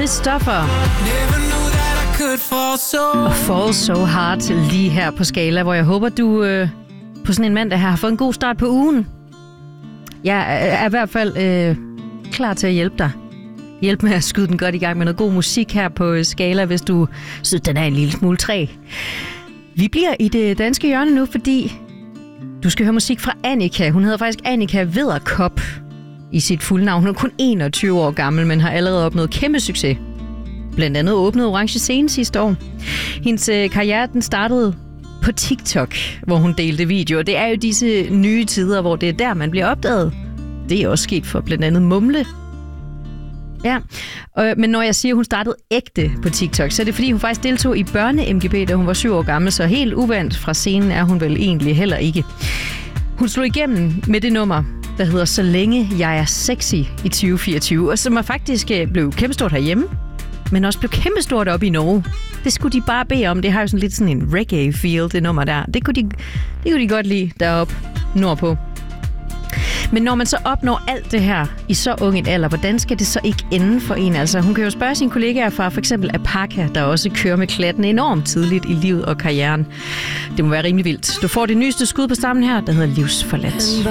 Christoffer. Og Fall So Hard lige her på Skala, hvor jeg håber, du på sådan en mandag her har fået en god start på ugen. Jeg er i hvert fald klar til at hjælpe dig. Hjælp med at skyde den godt i gang med noget god musik her på Skala, hvis du synes, den er en lille smule træg. Vi bliver i det danske hjørne nu, fordi du skal høre musik fra Annika. Hun hedder faktisk Annika Vederkop i sit fulde navn. Hun er kun 21 år gammel, men har allerede opnået kæmpe succes. Blandt andet åbnede Orange Scene sidste år. Hendes karriere den startede på TikTok, hvor hun delte videoer. Det er jo disse nye tider, hvor det er der, man bliver opdaget. Det er også sket for blandt andet Mumle. Ja, men når jeg siger, at hun startede ægte på TikTok, så er det fordi, hun faktisk deltog i børne-MGP, da hun var 7 år gammel, så helt uvandt fra scenen er hun vel egentlig heller ikke. Hun slog igennem med det nummer, der hedder Så længe jeg er sexy i 2024, og som faktisk blev kæmpestort herhjemme, men også blev kæmpestort op i Norge. Det skulle de bare bede om. Det har jo sådan lidt sådan en reggae-feel, det nummer der. Det kunne de godt lide deroppe nordpå. Men når man så opnår alt det her i så ung en alder, hvordan skal det så ikke ende for en? Altså, hun kan jo spørge sine kollegaer fra for eksempel Apaka, der også kører med klatten enormt tidligt i livet og karrieren. Det må være rimelig vildt. Du får det nyeste skud på stammen her, der hedder Livsforladt.